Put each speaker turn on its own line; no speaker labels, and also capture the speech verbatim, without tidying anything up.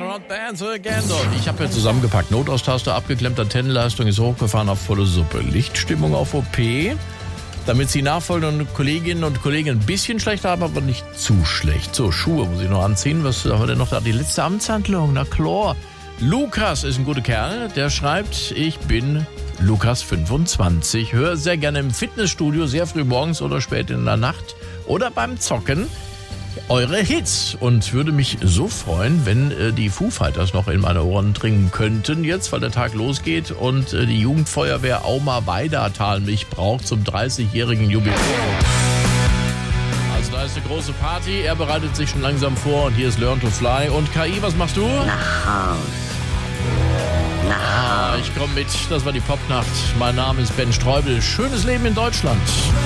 Not dance again. So, ich habe ja zusammengepackt. Notaustaste abgeklemmt, Antennenleistung ist hochgefahren auf volle Suppe. Lichtstimmung auf O P, damit Sie nachfolgenden Kolleginnen und Kollegen ein bisschen schlecht haben, aber nicht zu schlecht. So, Schuhe muss ich noch anziehen. Was haben wir denn noch da? Die letzte Amtshandlung, na klar. Lukas ist ein guter Kerl, der schreibt, ich bin Lukas fünfundzwanzig, höre sehr gerne im Fitnessstudio, sehr früh morgens oder spät in der Nacht oder beim Zocken eure Hits und würde mich so freuen, wenn äh, die Foo Fighters noch in meine Ohren dringen könnten jetzt, weil der Tag losgeht und äh, die Jugendfeuerwehr Auma-Weidatal mich braucht zum dreißigjährigen Jubiläum. Also da ist eine große Party, er bereitet sich schon langsam vor und hier ist Learn to Fly. Und K I, was machst du?
Nach Haus. Nach
Ah,
Haus.
ich komme mit, das war die Popnacht. Mein Name ist Ben Streubel. Schönes Leben in Deutschland.